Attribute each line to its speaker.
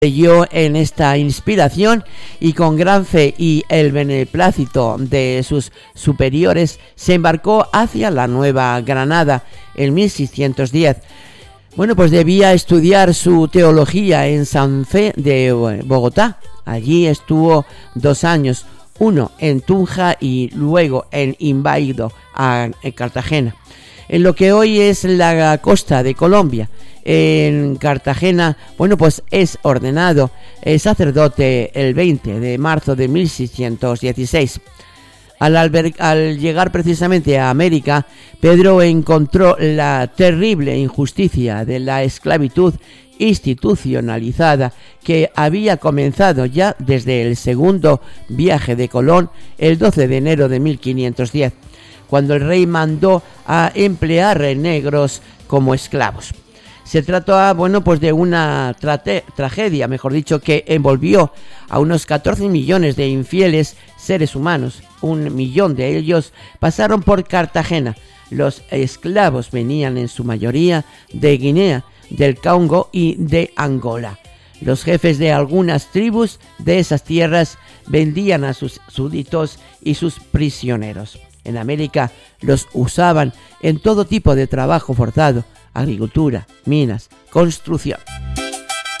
Speaker 1: creyó en esta inspiración y con gran fe y el beneplácito de sus superiores se embarcó hacia la Nueva Granada en 1610. Bueno, pues debía estudiar su teología en San Fe de Bogotá. Allí estuvo 2 años, uno en Tunja y luego en Ibaigdo, en Cartagena. En lo que hoy es la costa de Colombia, en Cartagena, bueno, pues es ordenado sacerdote el 20 de marzo de 1616. Al llegar precisamente a América, Pedro encontró la terrible injusticia de la esclavitud institucionalizada que había comenzado ya desde el segundo viaje de Colón el 12 de enero de 1510, cuando el rey mandó a emplear negros como esclavos. Se trató, bueno, pues de una tragedia, mejor dicho, que envolvió a unos 14 millones de infieles seres humanos. 1 millón de ellos pasaron por Cartagena. Los esclavos venían en su mayoría de Guinea, del Congo y de Angola. Los jefes de algunas tribus de esas tierras vendían a sus súbditos y sus prisioneros. En América los usaban en todo tipo de trabajo forzado, agricultura, minas, construcción.